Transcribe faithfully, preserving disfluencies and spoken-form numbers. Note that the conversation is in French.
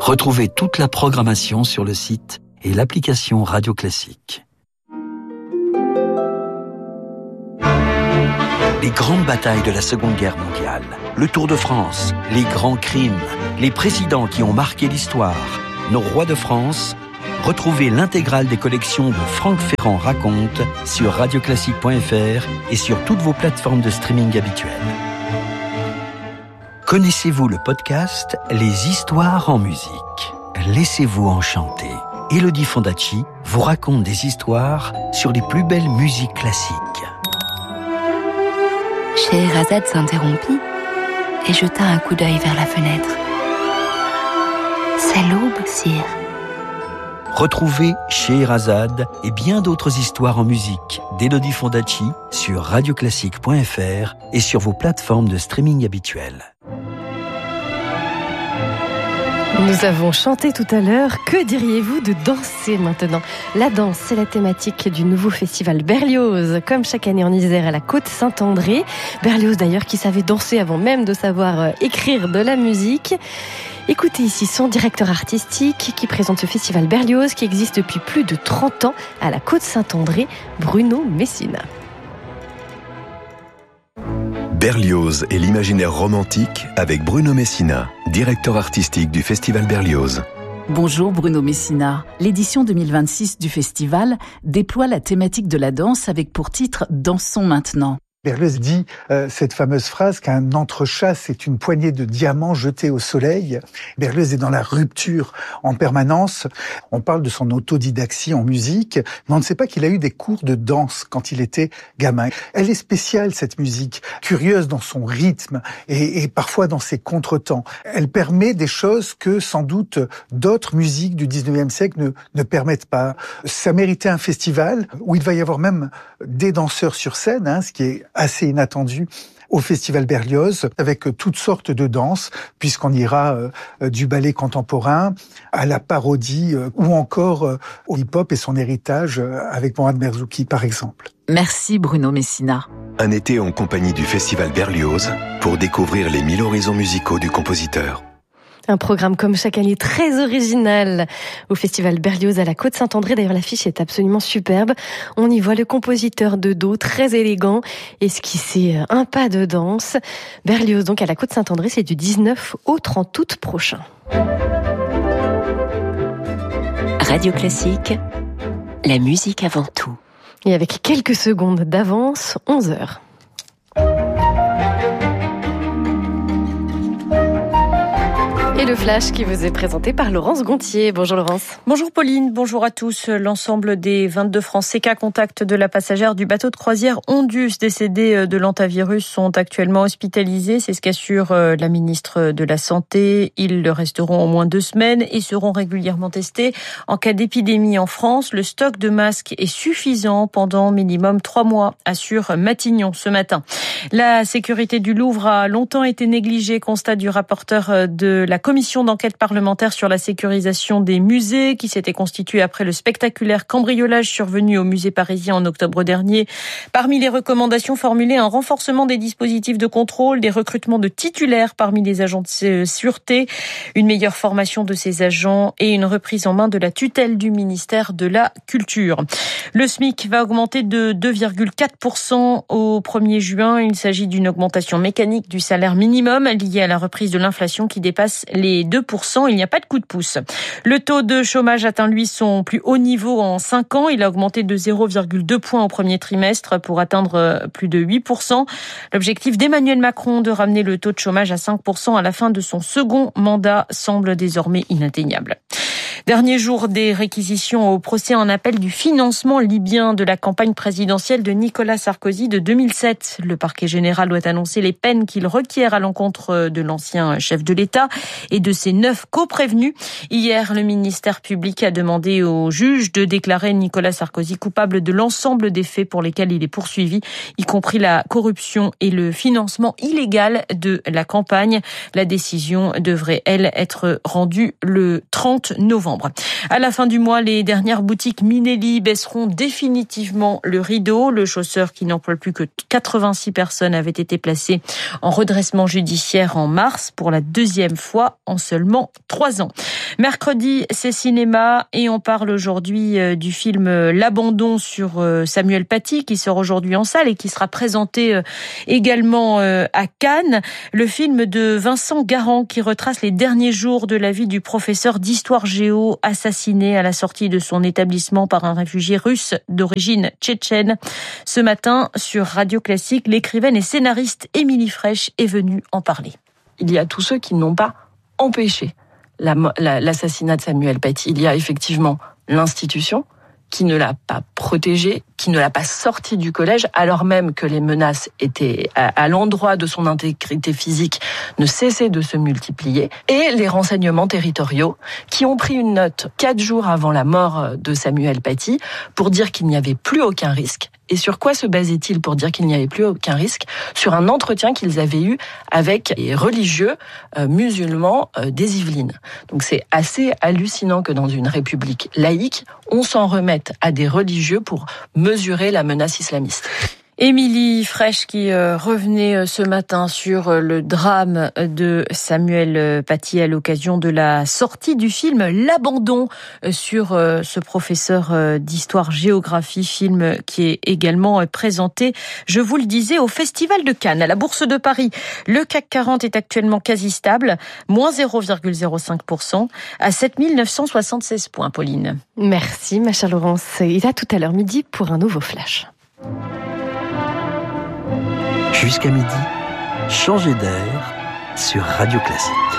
Retrouvez toute la programmation sur le site et l'application Radio Classique. Les grandes batailles de la Seconde Guerre mondiale, le Tour de France, les grands crimes, les présidents qui ont marqué l'histoire, nos rois de France. Retrouvez l'intégrale des collections de Franck Ferrand raconte sur radio classique point f r et sur toutes vos plateformes de streaming habituelles. Connaissez-vous le podcast Les histoires en musique? Laissez-vous enchanter. Élodie Fondacci vous raconte des histoires sur les plus belles musiques classiques. Scheherazade s'interrompit et jeta un coup d'œil vers la fenêtre. C'est l'aube, sire. Retrouvez Scheherazade et bien d'autres histoires en musique d'Élodie Fondacci sur radio classique point f r et sur vos plateformes de streaming habituelles. Nous avons chanté tout à l'heure. Que diriez-vous de danser maintenant? La danse, c'est la thématique du nouveau festival Berlioz, comme chaque année en Isère à la Côte-Saint-André. Berlioz d'ailleurs qui savait danser avant même de savoir écrire de la musique. Écoutez ici son directeur artistique qui présente ce festival Berlioz qui existe depuis plus de trente ans à la Côte-Saint-André, Bruno Messina. Berlioz et l'imaginaire romantique avec Bruno Messina, directeur artistique du Festival Berlioz. Bonjour Bruno Messina. L'édition deux mille vingt-six du festival déploie la thématique de la danse avec pour titre « Dansons maintenant ». Berlioz dit euh, cette fameuse phrase qu'un entrechat, c'est une poignée de diamants jetés au soleil. Berlioz est dans la rupture en permanence. On parle de son autodidaxie en musique, mais on ne sait pas qu'il a eu des cours de danse quand il était gamin. Elle est spéciale, cette musique, curieuse dans son rythme et, et parfois dans ses contretemps. Elle permet des choses que, sans doute, d'autres musiques du dix-neuvième siècle ne, ne permettent pas. Ça méritait un festival où il va y avoir même des danseurs sur scène, hein, ce qui est assez inattendu au Festival Berlioz, avec toutes sortes de danses, puisqu'on ira euh, du ballet contemporain à la parodie euh, ou encore euh, au hip-hop et son héritage euh, avec Mourad Merzouki, par exemple. Merci Bruno Messina. Un été en compagnie du Festival Berlioz pour découvrir les mille horizons musicaux du compositeur. Un programme comme chaque année très original au Festival Berlioz à la Côte-Saint-André. D'ailleurs, l'affiche est absolument superbe. On y voit le compositeur de dos très élégant esquisser un pas de danse. Berlioz, donc à la Côte-Saint-André, c'est du dix-neuf au trente août prochain. Radio Classique, la musique avant tout. Et avec quelques secondes d'avance, onze heures. Et le flash qui vous est présenté par Laurence Gontier. Bonjour Laurence. Bonjour Pauline, bonjour à tous. L'ensemble des vingt-deux Français cas contact de la passagère du bateau de croisière Ondus décédée de l'hantavirus sont actuellement hospitalisés. C'est ce qu'assure la ministre de la Santé. Ils le resteront au moins deux semaines et seront régulièrement testés. En cas d'épidémie en France, le stock de masques est suffisant pendant minimum trois mois, assure Matignon ce matin. La sécurité du Louvre a longtemps été négligée, constat du rapporteur de la commission d'enquête parlementaire sur la sécurisation des musées qui s'était constituée après le spectaculaire cambriolage survenu au musée parisien en octobre dernier. Parmi les recommandations formulées, un renforcement des dispositifs de contrôle, des recrutements de titulaires parmi les agents de sûreté, une meilleure formation de ces agents et une reprise en main de la tutelle du ministère de la Culture. Le SMIC va augmenter de deux virgule quatre pour cent au premier juin. Il s'agit d'une augmentation mécanique du salaire minimum liée à la reprise de l'inflation qui dépasse les deux pour cent. Il n'y a pas de coup de pouce. Le taux de chômage atteint, lui, son plus haut niveau en cinq ans. Il a augmenté de zéro virgule deux points au premier trimestre pour atteindre plus de huit pour cent. L'objectif d'Emmanuel Macron de ramener le taux de chômage à cinq pour cent à la fin de son second mandat semble désormais inatteignable. Dernier jour des réquisitions au procès en appel du financement libyen de la campagne présidentielle de Nicolas Sarkozy de deux mille sept. Le parquet général doit annoncer les peines qu'il requiert à l'encontre de l'ancien chef de l'État et de ses neuf co-prévenus. Hier, le ministère public a demandé au juge de déclarer Nicolas Sarkozy coupable de l'ensemble des faits pour lesquels il est poursuivi, y compris la corruption et le financement illégal de la campagne. La décision devrait, elle, être rendue le trente novembre. À la fin du mois, les dernières boutiques Minelli baisseront définitivement le rideau. Le chausseur qui n'emploie plus que quatre-vingt-six personnes avait été placé en redressement judiciaire en mars pour la deuxième fois en seulement trois ans. Mercredi, c'est cinéma et on parle aujourd'hui du film L'Abandon sur Samuel Paty qui sort aujourd'hui en salle et qui sera présenté également à Cannes. Le film de Vincent Garand qui retrace les derniers jours de la vie du professeur d'histoire géo assassiné à la sortie de son établissement par un réfugié russe d'origine tchétchène. Ce matin, sur Radio Classique, l'écrivaine et scénariste Émilie Frêche est venue en parler. Il y a tous ceux qui n'ont pas empêché la, la, l'assassinat de Samuel Paty. Il y a effectivement l'institution qui ne l'a pas protégé, qui ne l'a pas sorti du collège, alors même que les menaces étaient à, à l'endroit de son intégrité physique ne cessaient de se multiplier, et les renseignements territoriaux qui ont pris une note quatre jours avant la mort de Samuel Paty pour dire qu'il n'y avait plus aucun risque. Et sur quoi se basait-il pour dire qu'il n'y avait plus aucun risque ? Sur un entretien qu'ils avaient eu avec les religieux euh, musulmans euh, des Yvelines. Donc c'est assez hallucinant que dans une république laïque, on s'en remette à des religieux pour mesurer la menace islamiste. Émilie Frêche qui revenait ce matin sur le drame de Samuel Paty à l'occasion de la sortie du film L'Abandon sur ce professeur d'histoire-géographie, film qui est également présenté, je vous le disais, au Festival de Cannes. À la Bourse de Paris, le C A C quarante est actuellement quasi stable, moins zéro virgule zéro cinq pour cent à sept mille neuf cent soixante-seize points, Pauline. Merci, ma chère Laurence. Il est tout à l'heure midi pour un nouveau flash. Jusqu'à midi, changez d'air sur Radio Classique.